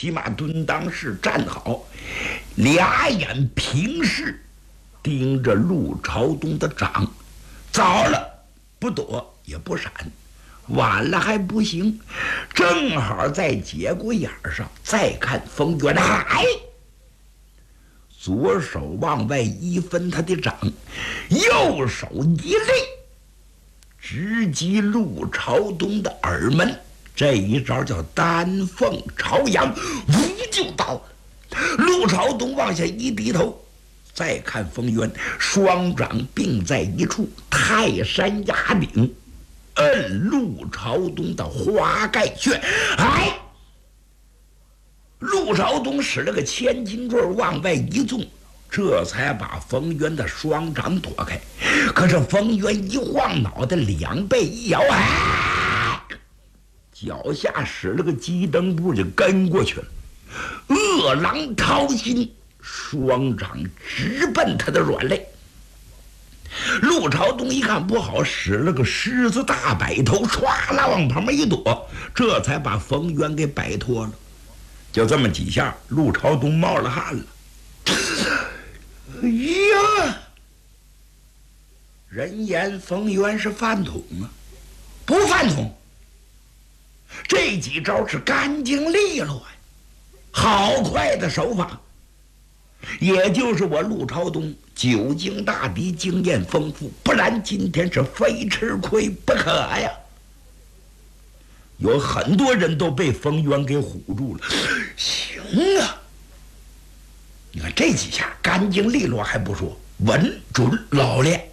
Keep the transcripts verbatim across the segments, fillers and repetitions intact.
骑马蹲裆式站好，俩眼平视，盯着陆朝东的掌。早了不躲也不闪，晚了还不行，正好在节骨眼上。再看冯渊，哎，左手往外一分他的掌，右手一勒，直击陆朝东的耳门。这一招叫丹凤朝阳，呜就到了。陆朝东往下一低头，再看冯渊，双掌并在一处，泰山压顶，摁陆朝东的花盖穴。哎，陆朝东使了个千斤坠往外一纵，这才把冯渊的双掌躲开。可是冯渊一晃脑袋，两背一摇，哎，脚下使了个鸡蹬步就跟过去了。饿狼掏心，双掌直奔他的软肋。陆朝东一看不好，使了个狮子大摆头，唰啦往旁边一躲，这才把冯渊给摆脱了。就这么几下，陆朝东冒了汗了。哎呀，人言冯渊是饭桶啊，不饭桶，这几招是干净利落呀，好快的手法。也就是我陆朝东久经大敌，经验丰富，不然今天是非吃亏不可呀。有很多人都被冯渊给唬住了。行啊，你看这几下干净利落还不说，稳准老练。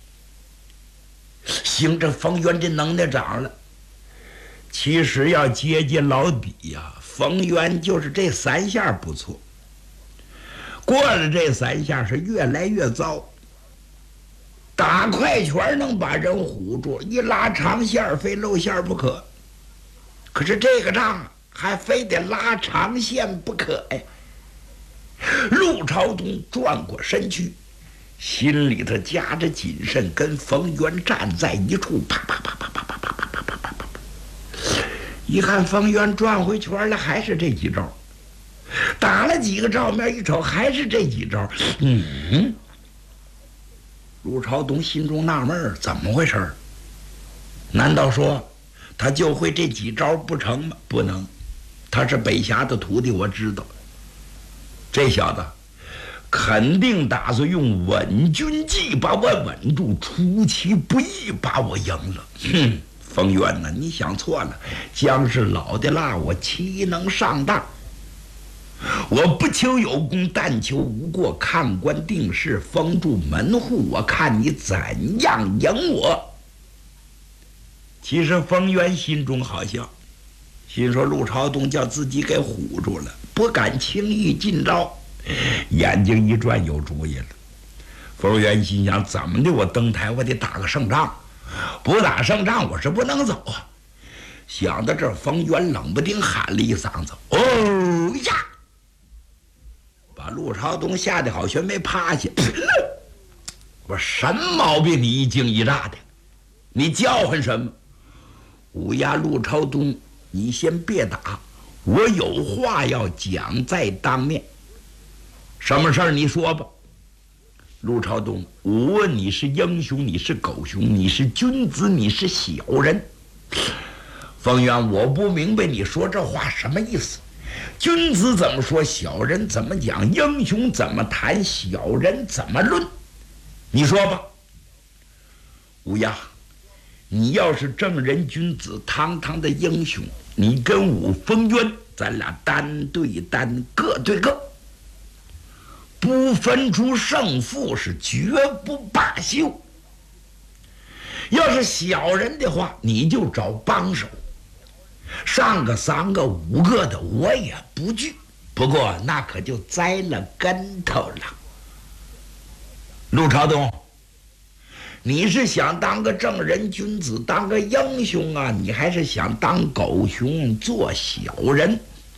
行，这冯渊这能耐长了。其实要接近老底呀，冯渊就是这三下不错。过了这三下是越来越糟，打快拳能把人唬住，一拉长线非露馅不可。可是这个仗还非得拉长线不可呀。陆朝东转过身去，心里头夹着谨慎，跟冯渊站在一处，啪啪啪啪啪啪啪啪啪啪啪啪。一看冯渊转回圈来，还是这几招。打了几个照面一瞅，还是这几招。嗯，陆朝东心中纳闷，怎么回事？难道说他就会这几招不成吗？不能，他是北峡的徒弟，我知道。这小子肯定打算用稳军计把我稳住，出其不意把我赢了。哼，冯渊呐，你想错了，将是老的辣，我岂能上当？我不求有功，但求无过。看官定事，封住门户，我看你怎样赢我。其实冯渊心中好笑，心说陆朝东叫自己给唬住了，不敢轻易进招。眼睛一转，有主意了。冯渊心想，怎么的，我登台我得打个胜仗，不打胜仗我是不能走啊。想到这儿，冯渊冷不丁喊了一嗓子：“哦呀！”把陆朝东吓得好悬没趴下。我说什么毛病你一惊一乍的，你叫唤什么？乌鸦陆朝东，你先别打，我有话要讲在当面。什么事儿你说吧。陆朝东，我问你是英雄，你是狗熊，你是君子，你是小人。冯渊，我不明白你说这话什么意思。君子怎么说，小人怎么讲，英雄怎么谈，小人怎么论？你说吧。乌鸦，你要是正人君子，堂堂的英雄，你跟我冯渊，咱俩单对单，各对各，不分出胜负，是绝不罢休。要是小人的话，你就找帮手，上个三个五个的我也不惧，不过那可就栽了跟头了。陆朝东，你是想当个正人君子，当个英雄啊，你还是想当狗熊做小人？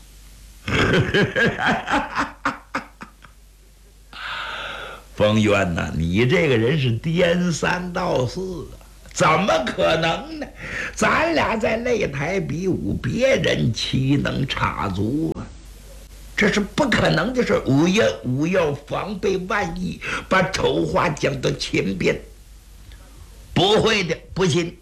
冯渊呐，你这个人是颠三倒四啊，怎么可能呢？咱俩在擂台比武，别人岂能插足啊？ 这是不可能的事。勿要勿要防备万一，把丑话讲到前边。不会的，不行。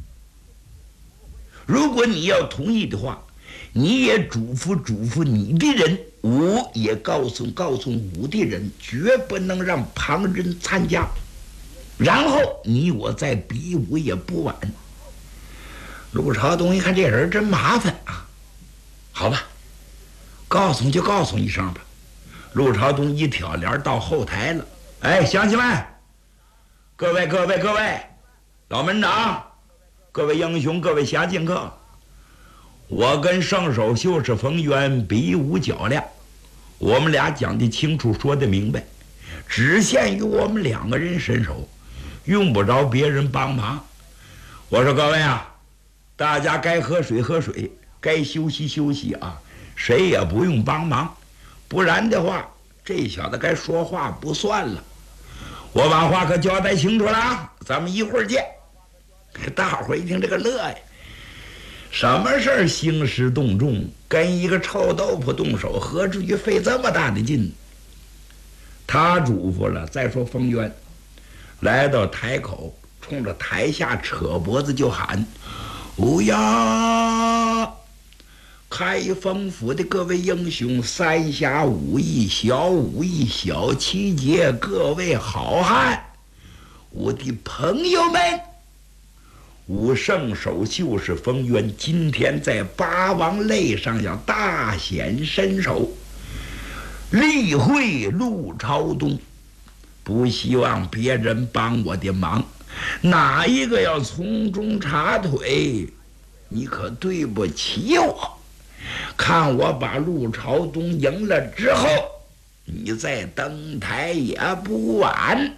如果你要同意的话，你也嘱咐嘱咐你的人，我也告诉告诉我的人，绝不能让旁人参加。然后你我再比武也不晚。陆朝东一看这人真麻烦啊，好吧，告诉就告诉一声吧。陆朝东一挑帘到后台了。哎，乡亲们，各位各位各位，老门长，各位英雄，各位侠剑客，我跟圣手秀士冯渊比武较量，我们俩讲的清楚，说的明白，只限于我们两个人身手，用不着别人帮忙。我说各位啊，大家该喝水喝水，该休息休息啊，谁也不用帮忙，不然的话这小子该说话不算了。我把话可交代清楚了啊，咱们一会儿见。大伙儿一听这个乐呀，什么事儿兴师动众，跟一个臭豆腐动手，何至于费这么大的劲？他嘱咐了。再说冯渊来到台口，冲着台下扯脖子就喊：乌呀！开封府的各位英雄，三侠五义、小武艺、小七节，各位好汉，我的朋友们，武圣手秀士冯渊今天在八王擂上要大显身手，例会陆朝东，不希望别人帮我的忙，哪一个要从中插腿，你可对不起我。看我把陆朝东赢了之后，你再登台也不晚。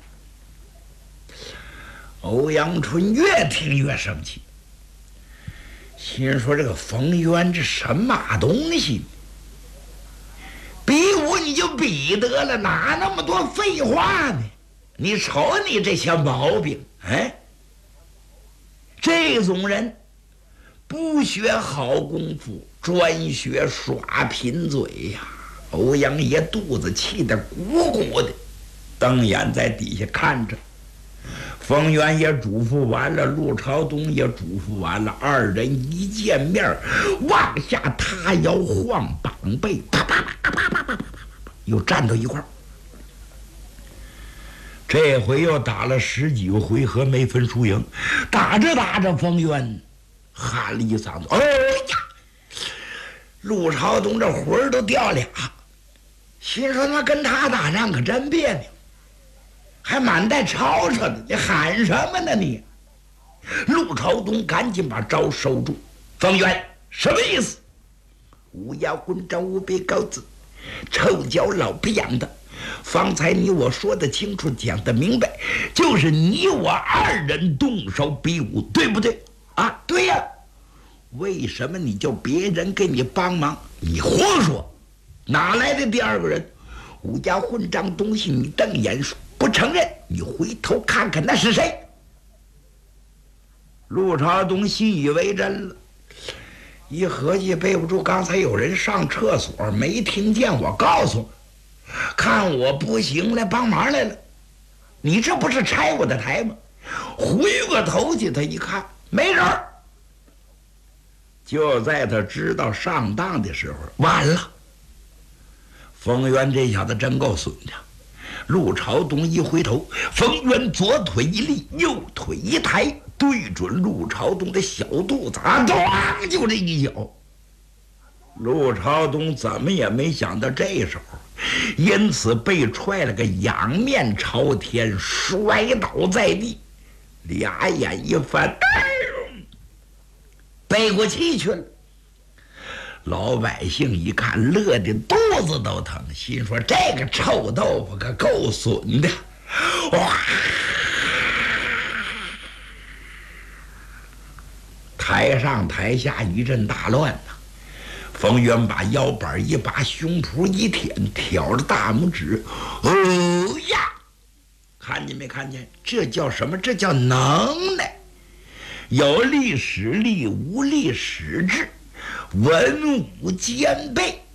欧阳春越听越生气，心说这个冯渊这什么东西，比武你就比得了，哪那么多废话呢？你瞅你这些毛病，哎，这种人不学好功夫，专学耍贫嘴呀！欧阳爷肚子气得鼓鼓的，瞪眼在底下看着。冯渊也嘱咐完了，陆朝东也嘱咐完了，二人一见面，往下塌腰晃膀背，啪啪啪啪啪啪啪，又站到一块儿。这回又打了十几个回合，没分输赢。打着打着，冯渊喊了一嗓子：“哎呀！”陆朝东这魂儿都掉俩，心说他妈跟他打仗可真别扭，还满带吵吵的，你喊什么呢你？陆朝东赶紧把招收住。冯渊什么意思？乌鸦混账无比高子，臭脚老皮养的！方才你我说的清楚，讲的明白，就是你我二人动手比武，对不对啊？对呀。为什么你叫别人给你帮忙？你胡说！哪来的第二个人？武家混账东西！你瞪眼不承认，你回头看看那是谁？陆朝东信以为真了，一合计背不住，刚才有人上厕所没听见我告诉，看我不行来帮忙来了。你这不是拆我的台吗？回过头去，他一看没人儿。就在他知道上当的时候，完了。冯渊这小子真够损的。陆朝东一回头，冯渊左腿一立，右腿一抬，对准陆朝东的小肚子，啊，咚，就这一脚。陆朝东怎么也没想到这时候，因此被踹了个仰面朝天，摔倒在地，俩眼一翻，背过气去了。老百姓一看，乐得肚子都疼，心说这个臭豆腐可够损的。哇！台上台下一阵大乱呐。冯渊把腰板一拔，胸脯一舔，挑着大拇指，哦呀！看见没看见？这叫什么？这叫能耐。有力使力，无力使智，文武兼备。